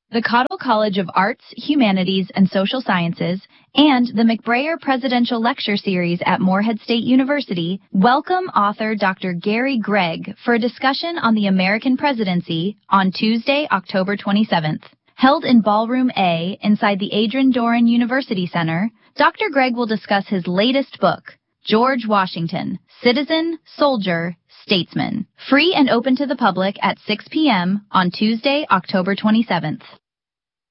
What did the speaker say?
The Cottle College of Arts, Humanities, and Social Sciences, and the McBrayer Presidential Lecture Series at Morehead State University welcome author Dr. Gary Gregg for a discussion on the American presidency on Tuesday, October 27th. Held in Ballroom A inside the Adrian Doran University Center, Dr. Gregg will discuss his latest book, George Washington, Citizen, Soldier, Statesman. Free and open to the public at 6 p.m. on Tuesday, October 27th.